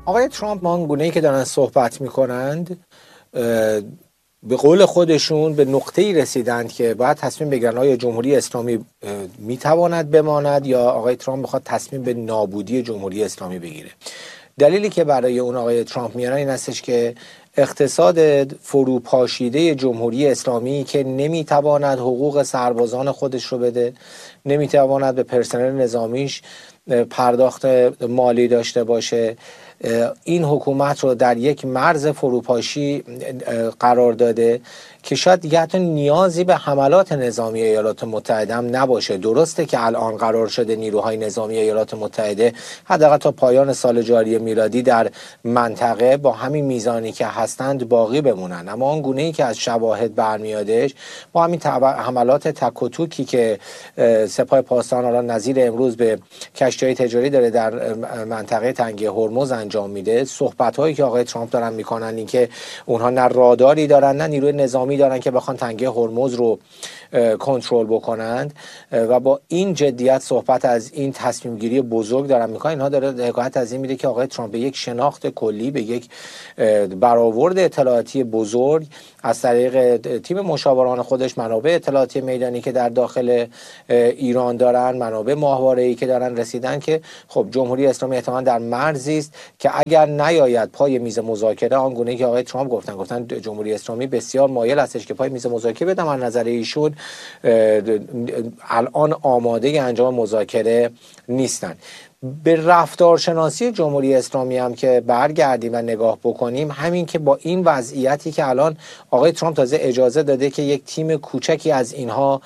آقای ترامپ ما گونه‌ای که دارن صحبت میکنند به قول خودشون به نقطه‌ای رسیدند که باید تصمیم بگیرن آیا جمهوری اسلامی میتواند بماند یا آقای ترامپ میخواد تصمیم به نابودی جمهوری اسلامی بگیره. دلیلی که برای اون آقای ترامپ میارن این هستش که اقتصاد فروپاشیده جمهوری اسلامی که نمیتواند حقوق سربازان خودش رو بده، نمیتواند به پرسنل نظامیش پرداخت مالی داشته باشه، این حکومت رو در یک مرز فروپاشی قرار داده که شاید دیگه حتی نیازی به حملات نظامی ایالات متحده هم نباشه. درسته که الان قرار شده نیروهای نظامی ایالات متحده حداقل تا پایان سال جاری میلادی در منطقه با همین میزانی که هستند باقی بمونن، اما اون گونه‌ای که از شواهد برمیادش با همین حملات تک و توکی که سپاه پاسداران الان نظیر امروز به کشتی‌های تجاری داره در منطقه تنگه هرمز انجام میده، صحبت‌هایی که آقای ترامپ دارن میکنن این که اونها نه راداری دارن نه نیروی نظامی دارن که بخوان تنگه هرمز رو کنترل بکنند و با این جدیت صحبت از این تصمیم گیری بزرگ دارن میکنن، اینها داره حکایت از این میده که آقای ترامپ به یک شناخت کلی، به یک برآورد اطلاعاتی بزرگ از طریق تیم مشاوران خودش، منابع اطلاعاتی میدانی که در داخل ایران دارن، منابع ماهواره‌ای که دارن رسیدن که خب جمهوری اسلامی احتمالاً در مرزی است که اگر نیاید پای میز مذاکره، آنگونه که آقای ترامپ گفتن جمهوری اسلامی بسیار مایل هستش که پای میز مذاکره بدم، از نظر ایشون الان آماده انجام مذاکره نیستن. به رفتارشناسی جمهوری اسلامی هم که برگردیم و نگاه بکنیم، همین که با این وضعیتی که الان آقای ترامپ تازه اجازه داده که یک تیم کوچکی از اینها،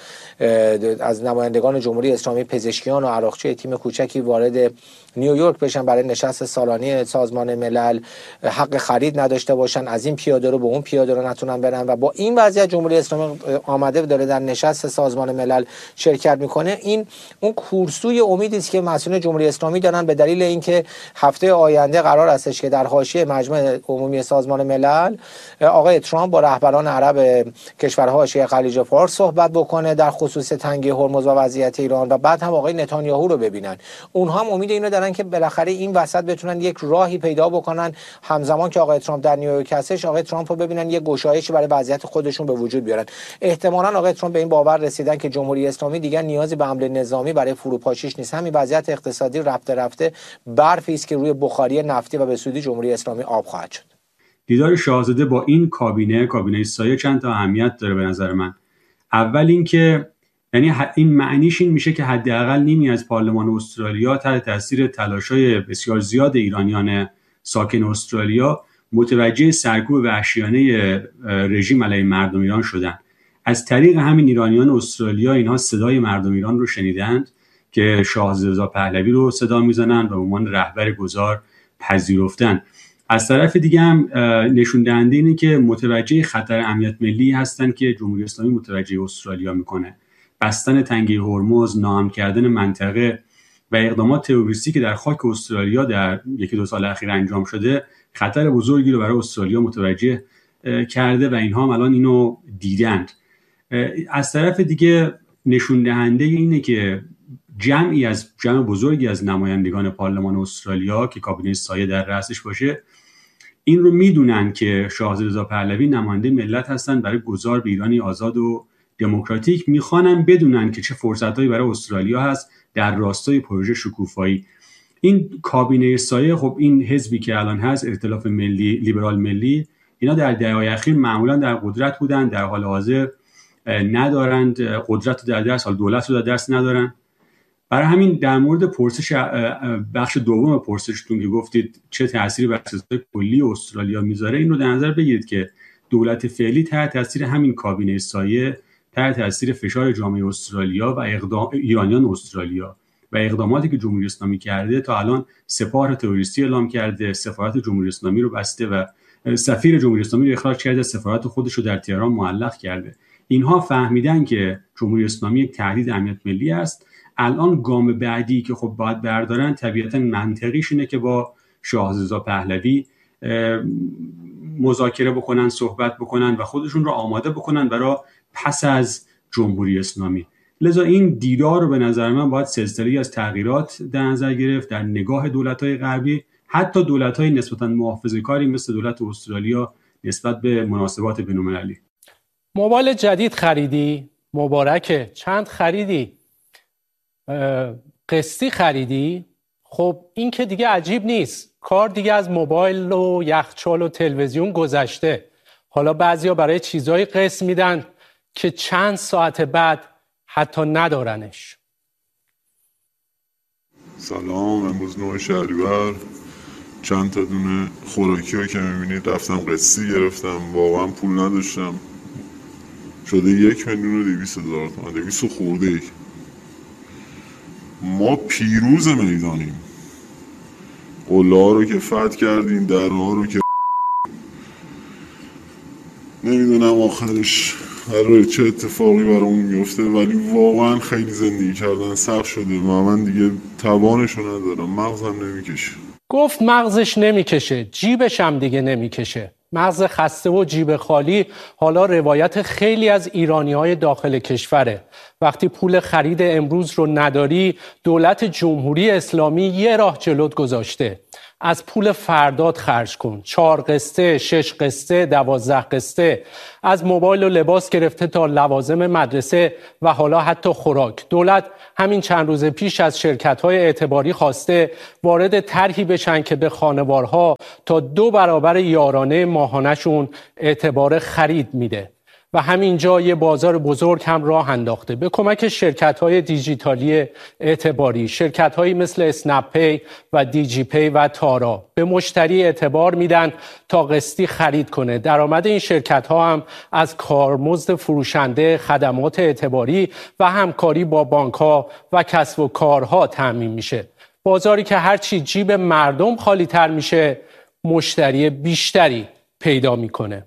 از نمایندگان جمهوری اسلامی، پزشکیان و عراقچی، تیم کوچکی وارد نیویورک بشن برای نشست سالانه سازمان ملل، حق خرید نداشته باشن، از این پیاده رو به اون پیاده رو نتونن برن و با این وضعیت جمهوری اسلامی آمده داره در نشست سازمان ملل شرکت میکنه. این اون کورسوی امیدی است که مسئولین جمهوری اسلامی دارن به دلیل اینکه هفته آینده قرار هستش که در حاشیه مجمع عمومی سازمان ملل آقای ترامپ با رهبران عرب کشورهای حاشیه خلیج فارس صحبت بکنه در خصوص تنگه هرمز و وضعیت ایران و بعد هم آقای نتانیاهو رو ببینن. اونها هم امید اینو دارن که بالاخره این وسط بتونن یک راهی پیدا بکنن، همزمان که آقای ترامپ در نیویورک هستش آقای ترامپ رو ببینن یک گشایشی برای وضعیت خودشون به وجود بیارن. احتمالاً آقای ترامپ به این باور رسیدن که جمهوری اسلامی دیگر نیازی به حمله نظامی برای فروپاشیش نیست، همین وضعیت اقتصادی رفته برفی است که روی بخاری نفتی و به سودی جمهوری اسلامی آب خواهد شد. دیدار شاهزاده با این کابینه سایه چند تا اهمیت داره به نظر من. اول اینکه یعنی این معنیش این میشه که حداقل نیمی از پارلمان استرالیا تحت تاثیر تلاش‌های بسیار زیاد ایرانیان ساکن استرالیا متوجه سرکوب وحشیانه رژیم علیه مردم ایران شدن. از طریق همین ایرانیان استرالیا اینها صدای مردم ایران رو شنیدند که شاهزاده رضا پهلوی رو صدا میزنن و به عنوان رهبر گذار پذیرفتن. از طرف دیگه هم نشون دهنده اینه که متوجه خطر امنیت ملی هستن که جمهوری اسلامی متوجه استرالیا میکنه. بستن تنگه هرمز، ناامن کردن منطقه و اقدامات تروریستی که در خاک استرالیا در 1-2 سال اخیر انجام شده خطر بزرگی رو برای استرالیا متوجه کرده و اینها هم الان اینو دیدند. از طرف دیگه نشون دهنده اینه که جمع بزرگی از نمایندگان پارلمان استرالیا که کابینه سایه در رأسش باشه این رو میدونن که شاهزاده رضا پهلوی نماینده ملت هستن برای گذار به ایرانی آزاد و دموکراتیک. میخوانن بدونن که چه فرصتایی برای استرالیا هست در راستای پروژه شکوفایی. این کابینه سایه، خب این حزبی که الان هست ائتلاف ملی لیبرال ملی، اینا در دهه‌های اخیر معمولا در قدرت بودن، در حال حاضر ندارند قدرت رو در دست، حال دولت رو در دست ندارن. برای همین در مورد پرسش بخش دوم پرسشتون که گفتید چه تأثیری بر سیاست کلی استرالیا میذاره، این رو در نظر بگیرید که دولت فعلی تحت تاثیر همین کابینه سایه، تحت تاثیر فشار جامعه استرالیا و ایرانیان استرالیا و اقداماتی که جمهوری اسلامی کرده تا الان سپاه تروریستی اعلام کرده، سفارت جمهوری اسلامی رو بسته و سفیر جمهوری اسلامی رو اخراج کرده، سفارت خودش رو در تهران معلق کرده. اینها فهمیدن که جمهوری اسلامی یک تهدید امنیت ملی است. الان گام بعدی که خب باید بردارن طبیعتا منطقیش اینه که با شاهزاده رضا پهلوی مذاکره بکنن، صحبت بکنن و خودشون رو آماده بکنن برای پس از جمهوری اسلامی. لذا این دیدار رو به نظر من باید سلسله‌ای از تغییرات در نظر گرفت در نگاه دولت‌های غربی، حتی دولت‌های نسبتاً محافظه‌کاری مثل دولت استرالیا نسبت به مناسبات بین‌المللی. موبایل جدید خریدی؟ مبارکه. چند خریدی؟ قسطی خریدی؟ خب این که دیگه عجیب نیست. کار دیگه از موبایل و یخچال و تلویزیون گذشته. حالا بعضیا برای چیزایی قسط میدن که چند ساعت بعد حتی ندارنش. سلام، امروز 9 شهریور. چند تا دونه خوراکی ها که میبینید رفتم قسطی گرفتم. واقعا پول نداشتم، شده 1,200,000 تومان، 200 خورده ای. ما پیروز میدانیم. قله‌ها رو که فتح کردیم، درها رو که نمیدونم آخرش قراره چه اتفاقی برامون میفته، ولی واقعا خیلی زندگی کردن سخت شده و من دیگه توانشو ندارم. مغزم نمیکشه. گفت مغزش نمیکشه، جیبش هم دیگه نمیکشه. مغز خسته و جیب خالی حالا روایت خیلی از ایرانی‌های داخل کشوره. وقتی پول خرید امروز رو نداری، دولت جمهوری اسلامی یه راه جلوت گذاشته. از پول فردات خرج کن. 4 قسطه، 6 قسطه، 12 قسطه. از موبایل و لباس گرفته تا لوازم مدرسه و حالا حتی خوراک. دولت همین چند روز پیش از شرکت‌های اعتباری خواسته وارد طرحی بشن که به خانوارها تا 2 برابر یارانه ماهانه‌شون اعتبار خرید میده. و همینجا یه بازار بزرگ هم راه انداخته به کمک شرکت‌های دیجیتالی اعتباری. شرکت‌هایی مثل اسنپ پی و دیجی پی و تارا به مشتری اعتبار میدن تا قسطی خرید کنه. درآمد این شرکت‌ها هم از کارمزد فروشنده، خدمات اعتباری و همکاری با بانک‌ها و کسب و کارها تامین میشه. بازاری که هرچی جیب مردم خالی‌تر میشه، مشتری بیشتری پیدا میکنه.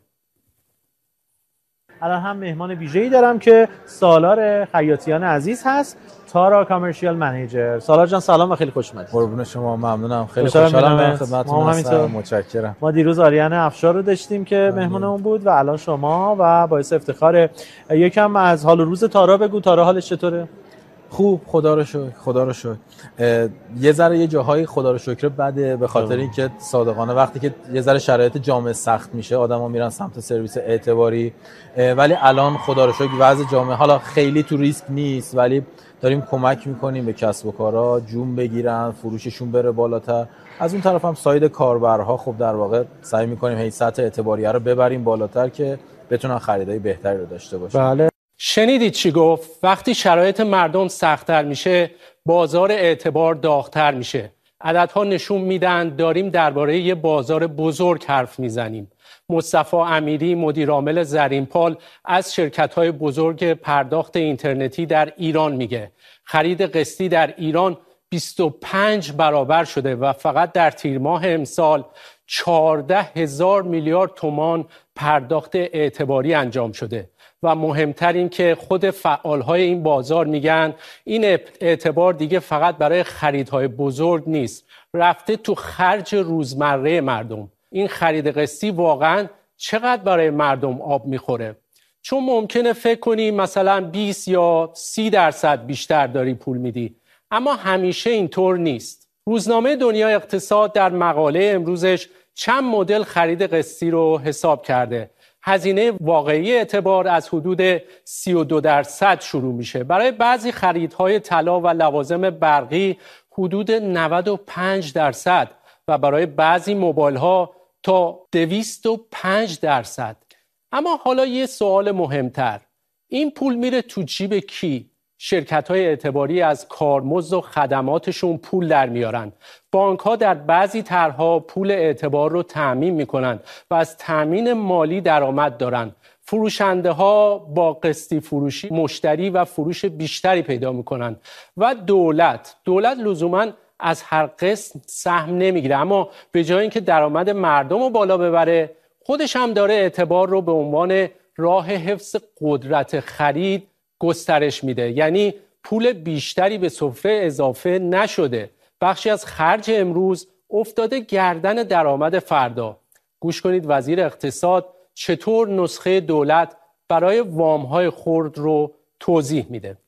الان هم مهمان ویژه‌ای دارم که سالار خیاطیان عزیز هست، تارا کامرشیال منیجر. سالار جان سلام و خیلی خوش اومدید. قربون شما، ممنونم. خیلی خوشحالم خدمتتون هستم. متشکرم. ما دیروز آریان افشار رو داشتیم که مهمونمون بود و الان شما و باعث افتخاره. یکم از حال و روز تارا بگو. تارا حالش چطوره؟ خوب، خدا رو شکر. یه ذره یه جاهای خدا رو شکر بده، به خاطر اینکه صادقانه وقتی که یه ذره شرایط جامعه سخت میشه آدما میرن سمت سرویس اعتباری، ولی الان خدا رو شکر وضع جامعه حالا خیلی تو ریسک نیست، ولی داریم کمک میکنیم به کسب و کارها جون بگیرن، فروششون بره بالاتر. از اون طرف هم ساید کاربرها خب در واقع سعی میکنیم هی سطح اعتباریه رو ببریم بالاتر که بتونن خریدای بهتری رو داشته باشن. بله. شنیدید چی گفت؟ وقتی شرایط مردم سخت‌تر میشه، بازار اعتبار داغ‌تر میشه. عددها نشون میدن داریم درباره یه بازار بزرگ حرف میزنیم. مصطفی امیری مدیرعامل زرینپال از شرکت‌های بزرگ پرداخت اینترنتی در ایران میگه خرید قسطی در ایران 25 برابر شده و فقط در تیر ماه امسال 14,000 میلیارد تومان پرداخت اعتباری انجام شده. و مهمتر این که خود فعالهای این بازار میگن این اعتبار دیگه فقط برای خریدهای بزرگ نیست، رفته تو خرج روزمره مردم. این خرید قسطی واقعا چقدر برای مردم آب میخوره؟ چون ممکنه فکر کنی مثلا 20 یا 30% بیشتر داری پول میدی، اما همیشه اینطور نیست. روزنامه دنیای اقتصاد در مقاله امروزش چند مدل خرید قسطی رو حساب کرده. هزینه واقعی اعتبار از حدود 32% شروع میشه. برای بعضی خریدهای طلا و لوازم برقی حدود 95% و برای بعضی موبایل‌ها تا 205%. اما حالا یه سوال مهمتر. این پول میره تو جیب کی؟ شرکت‌های اعتباری از کارمزد و خدماتشون پول در میارن. بانک‌ها در بعضی طرح‌ها پول اعتبار رو تأمین میکنن و از تأمین مالی درآمد دارن. فروشنده‌ها با قسطی فروشی مشتری و فروش بیشتری پیدا میکنن و دولت لزوماً از هر قسط سهم نمیگیره، اما به جای اینکه درآمد مردم رو بالا ببره، خودش هم داره اعتبار رو به عنوان راه حفظ قدرت خرید گسترش میده. یعنی پول بیشتری به سفره اضافه نشده، بخشی از خرج امروز افتاده گردن درآمد فردا. گوش کنید وزیر اقتصاد چطور نسخه دولت برای وام‌های خرد رو توضیح میده.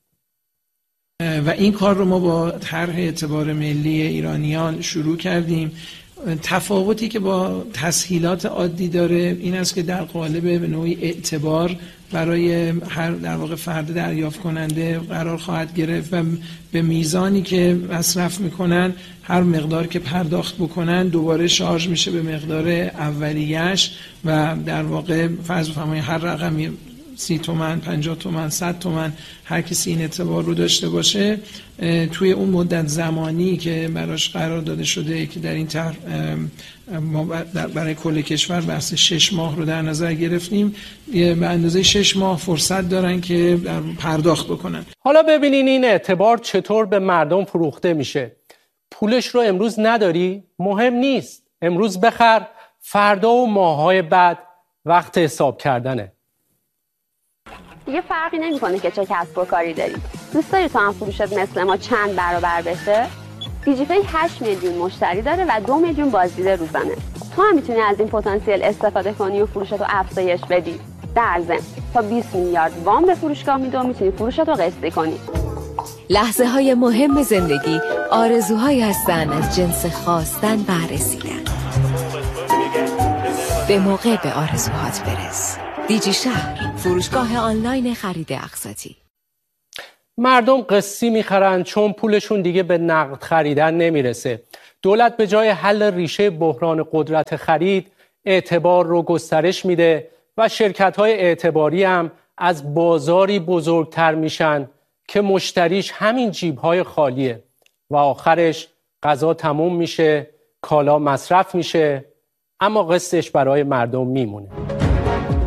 و این کار رو ما با طرح اعتبار ملی ایرانیان شروع کردیم. تفاوتی که با تسهیلات عادی داره این است که در قالب به نوعی اعتبار برای هر در واقع فرد دریافت کننده قرار خواهد گرفت و به میزانی که مصرف میکنن هر مقدار که پرداخت بکنن دوباره شارژ میشه به مقدار اولیه‌اش و در واقع فرض بفرمایید هر رقمی 30 تومن، 50 تومن، 100 تومن هر کسی این اعتبار رو داشته باشه توی اون مدت زمانی که براش قرار داده شده که در این طرح ما برای کل کشور بحث 6 ماه رو در نظر گرفتیم، به اندازه 6 ماه فرصت دارن که پرداخت بکنن. حالا ببینین این اعتبار چطور به مردم فروخته میشه. پولش رو امروز نداری؟ مهم نیست. امروز بخر، فردا و ماه‌های بعد وقت حساب کردنه. دیگه فرقی نمیکنه که چه کسب و کاری داری. دوست داری تو هم فروشت مثل ما چند برابر بشه؟ دیجیپی 8 میلیون مشتری داره و 2 میلیون بازدید روزانه. تو هم میتونی از این پتانسیل استفاده کنی و فروشت رو افزایش بدی. در ضمن تا 20 میلیارد وام به فروشگاه میده و میتونی فروشت رو قسطی کنی. لحظه های مهم زندگی آرزوهایی هستن از جنس خواستن و رسیدن. به موقع به آرزوهات برس. دیجی شهر، فروشگاه آنلاین خرید اقساطی. مردم قسطی میخرن چون پولشون دیگه به نقد خریدن نمیرسه. دولت به جای حل ریشه بحران قدرت خرید اعتبار رو گسترش میده و شرکت‌های اعتباری هم از بازاری بزرگتر میشن که مشتریش همین جیب‌های خالیه و آخرش غذا تموم میشه، کالا مصرف میشه، اما قسطش برای مردم میمونه.